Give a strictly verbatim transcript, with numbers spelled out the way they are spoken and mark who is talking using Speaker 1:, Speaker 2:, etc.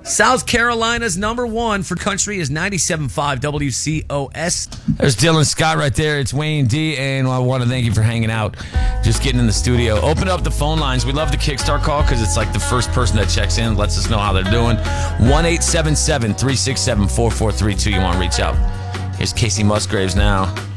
Speaker 1: South Carolina's number one for country is ninety-seven point five W C O S. There's Dylan Scott right there. It's Wayne D, and I want to thank you for hanging out, just getting in the studio. Open up the phone lines. We love the Kickstart call because it's like the first person that checks in, lets us know how they're doing. one eight seven seven, three six seven, four four three two. You want to reach out. Here's Casey Musgraves now.